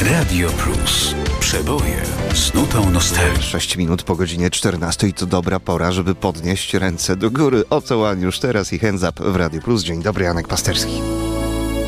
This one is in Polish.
Radio Plus. Przeboje z nutą nostalgii. 6 minut po godzinie 14 to dobra pora, żeby podnieść ręce do góry. Oto One już teraz i Hands Up w Radio Plus. Dzień dobry, Janek Pasterski.